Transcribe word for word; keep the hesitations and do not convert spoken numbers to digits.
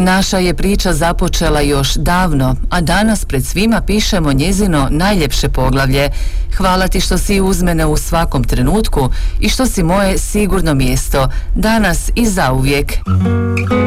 Naša je priča započela još davno, a danas pred svima pišemo njezino najljepše poglavlje. Hvala ti što si uz mene u svakom trenutku i što si moje sigurno mjesto, danas i zauvijek.